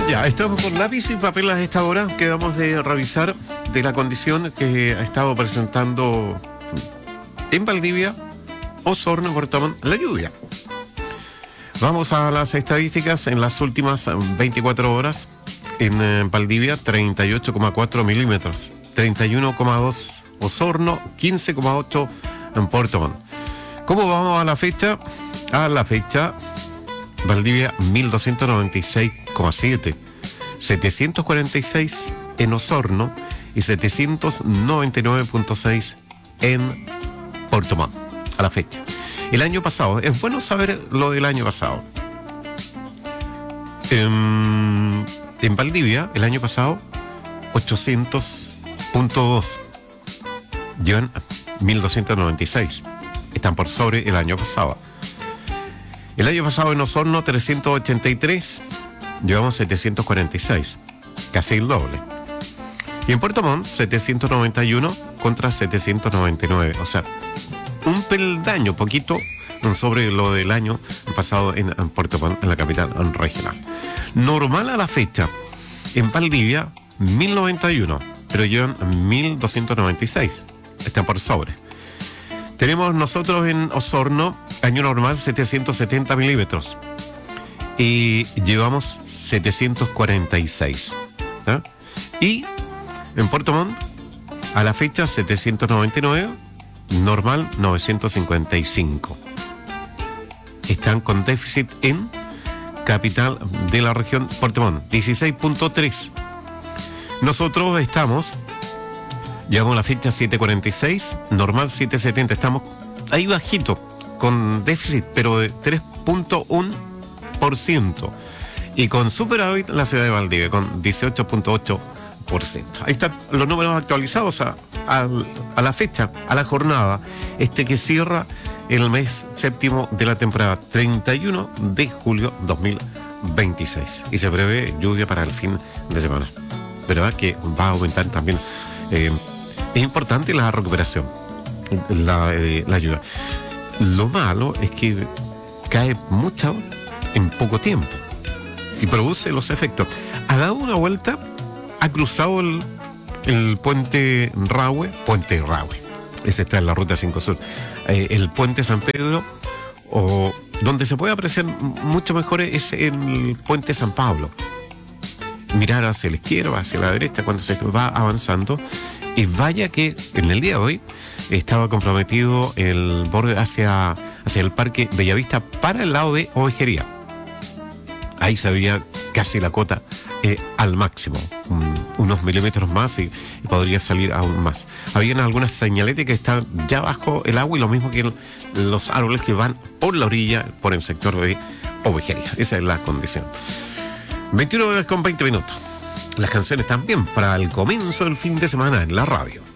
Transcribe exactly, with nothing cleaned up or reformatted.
Ya, estamos con lápiz y papel a esta hora que vamos de revisar de la condición que ha estado presentando en Valdivia, Osorno, Puerto Montt, la lluvia. Vamos a las estadísticas en las últimas veinticuatro horas. En eh, Valdivia, treinta y ocho coma cuatro milímetros, treinta y uno coma dos Osorno, quince coma ocho en Puerto Montt. ¿Cómo vamos a la fecha? A la fecha, Valdivia, mil doscientos noventa y seis coma siete, setecientos cuarenta y seis en Osorno y setecientos noventa y nueve punto seis en Puerto Montt, a la fecha. El año pasado, es bueno saber lo del año pasado. En, en Valdivia, el año pasado, ochocientos punto dos. Llevan mil doscientos noventa y seis. Están por sobre el año pasado. El año pasado en Osorno, trescientos ochenta y tres. Llevamos setecientos cuarenta y seis. Casi el doble. Y en Puerto Montt, setecientos noventa y uno contra setecientos noventa y nueve. O sea, un peldaño, poquito sobre lo del año pasado en, en Puerto Montt, en la capital regional. Normal a la fecha, en Valdivia, mil noventa y uno, pero llevan mil doscientos noventa y seis. Están por sobre. Tenemos nosotros en Osorno, año normal, setecientos setenta milímetros. Y llevamos setecientos cuarenta y seis. ¿eh? Y en Puerto Montt, a la fecha, setecientos noventa y nueve, normal, novecientos cincuenta y cinco. Están con déficit en capital de la región Puerto Montt, dieciséis punto tres. Nosotros estamos, llevamos la fecha siete cuarenta y seis, normal siete setenta. Estamos ahí bajito, con déficit, pero de tres punto uno por ciento. Y con superávit la ciudad de Valdivia, con dieciocho punto ocho por ciento. Ahí están los números actualizados a, a, a la fecha, a la jornada, este que cierra el mes séptimo de la temporada, treinta y uno de julio dos mil veintiséis. Y se prevé lluvia para el fin de semana. ¿Verdad? Que va a aumentar también. Eh, es importante la recuperación, la, eh, la lluvia. Lo malo es que cae mucha en poco tiempo y produce los efectos. Ha dado una vuelta, ha cruzado el, el puente Rahue, puente Rahue, ese está en la ruta cinco Sur, eh, el puente San Pedro, o donde se puede apreciar mucho mejor es el puente San Pablo. Mirar hacia la izquierda, hacia la derecha cuando se va avanzando, y vaya que en el día de hoy estaba comprometido el borde hacia, hacia el Parque Bellavista para el lado de Ovejería. Ahí se veía casi la cota eh, al máximo, um, unos milímetros más y, y podría salir aún más. Habían algunas señaletas que están ya bajo el agua y lo mismo que el, los árboles que van por la orilla, por el sector de Ovejería. Esa es la condición. veintiuna horas con veinte minutos. Las canciones también para el comienzo del fin de semana en la radio.